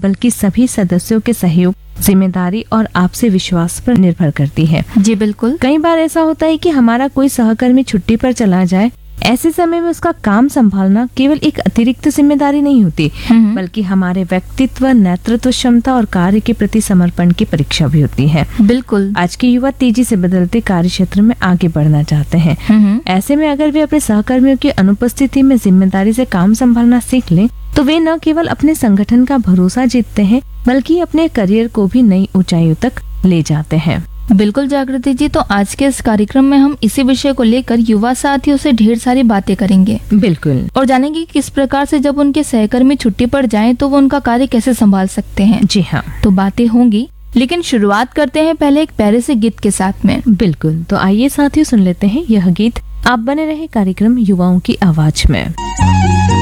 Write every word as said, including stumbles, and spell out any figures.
बल्कि सभी सदस्यों के सहयोग, जिम्मेदारी और आपसी विश्वास पर निर्भर करती है। जी बिल्कुल। कई बार ऐसा होता है कि हमारा कोई सहकर्मी छुट्टी पर चला जाए, ऐसे समय में उसका काम संभालना केवल एक अतिरिक्त जिम्मेदारी नहीं होती, बल्कि हमारे व्यक्तित्व, नेतृत्व क्षमता और कार्य के प्रति समर्पण की परीक्षा भी होती है। बिल्कुल। आज के युवा तेजी से बदलते कार्य क्षेत्र में आगे बढ़ना चाहते हैं। ऐसे में अगर वे अपने सहकर्मियों की अनुपस्थिति में जिम्मेदारी से काम संभालना सीख लें, तो वे न केवल अपने संगठन का भरोसा जीतते हैं, बल्कि अपने करियर को भी नई ऊंचाइयों तक ले जाते हैं। बिल्कुल जागृति जी, तो आज के इस कार्यक्रम में हम इसी विषय को लेकर युवा साथियों से ढेर सारी बातें करेंगे। बिल्कुल। और जानेंगे कि किस प्रकार से जब उनके सहकर्मी छुट्टी पर जाएं तो वो उनका कार्य कैसे संभाल सकते हैं। जी हाँ, तो बातें होंगी, लेकिन शुरुआत करते हैं पहले एक प्यारे से गीत के साथ में। बिल्कुल, तो आइए साथियों सुन लेते हैं यह गीत। आप बने रहे कार्यक्रम युवाओं की आवाज में।